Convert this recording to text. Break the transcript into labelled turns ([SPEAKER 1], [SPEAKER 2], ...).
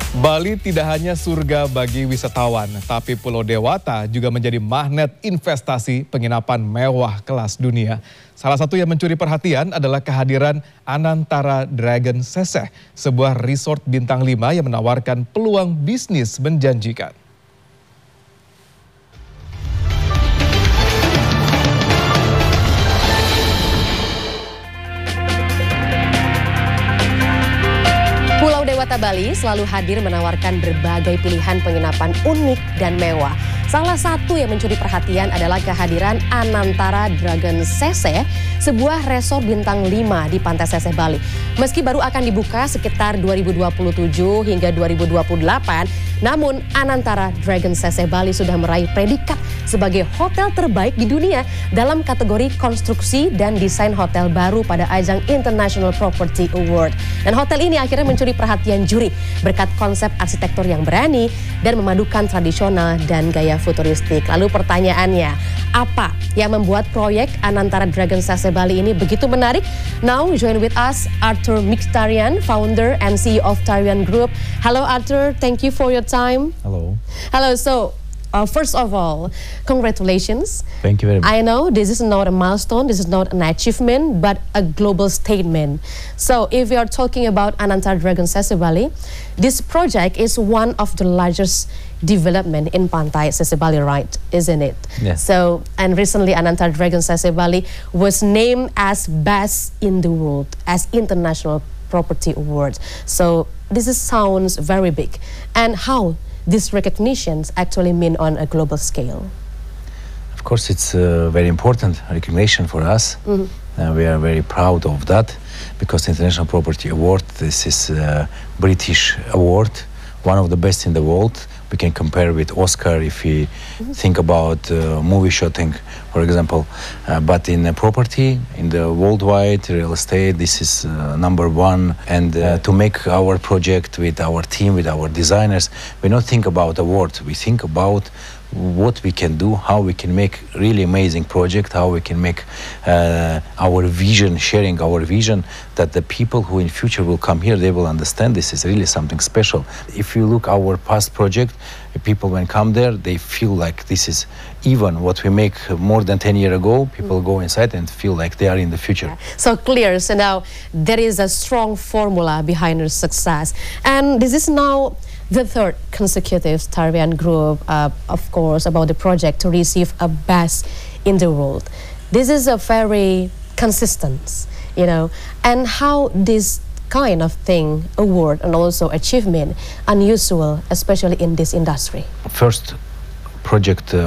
[SPEAKER 1] Bali tidak hanya surga bagi wisatawan, tapi Pulau Dewata juga menjadi magnet investasi penginapan mewah kelas dunia. Salah satu yang mencuri perhatian adalah kehadiran Anantara Dragon Seseh, sebuah resort bintang 5 yang menawarkan peluang bisnis menjanjikan.
[SPEAKER 2] Pulau Dewata Bali selalu hadir menawarkan berbagai pilihan penginapan unik dan mewah. Salah satu yang mencuri perhatian adalah kehadiran Anantara Dragon Seseh, sebuah resort bintang 5 di Pantai Seseh, Bali. Meski baru akan dibuka sekitar 2027 hingga 2028, namun Anantara Dragon Seseh Bali sudah meraih predikat sebagai hotel terbaik di dunia dalam kategori konstruksi dan desain hotel baru pada ajang International Property Award. Dan hotel ini akhirnya mencuri perhatian juri berkat konsep arsitektur yang berani dan memadukan tradisional dan gaya futuristik. Lalu pertanyaannya, apa yang membuat proyek Anantara Dragon Seseh Bali ini begitu menarik? Now join with us Arthur Mixtarian, founder and CEO of Tarian Group. Hello Arthur, thank you for your time.
[SPEAKER 3] Hello.
[SPEAKER 2] Hello, so first of all, congratulations.
[SPEAKER 3] Thank you very much.
[SPEAKER 2] I know this is not a milestone, this is not an achievement, but a global statement. So if we are talking about Anantara Dragon Seseh Bali, this project is one of the largest development in Pantai Seseh Bali, right? Isn't it?
[SPEAKER 3] Yes.
[SPEAKER 2] So, and recently Anantara Dragon Seseh Bali was named as best in the world as International Property Awards. So this sounds very big. And how these recognitions actually mean on a global scale?
[SPEAKER 3] Of course, it's a very important recognition for us. We are very proud of that because International Property Award, this is a British award, one of the best in the world. We can compare with Oscar if we think about movie shooting, for example. But in property, in the worldwide real estate, this is number one. And to make our project with our team, with our designers, we don't think about awards. We think about what we can do, how we can make really amazing project, how we can make our vision, sharing our vision, that the people who in future will come here, they will understand this is really something special. If you look our past project, people when come there, they feel like this is even what we make more than 10 years ago. People go inside and feel like they are in the future.
[SPEAKER 2] So clear. So now there is a strong formula behind our success. And this is now the third consecutive Tarian Group, of course, about the project to receive a best in the world. This is a very consistent, you know, and how this kind of thing, award and also achievement, unusual, especially in this industry.
[SPEAKER 3] First project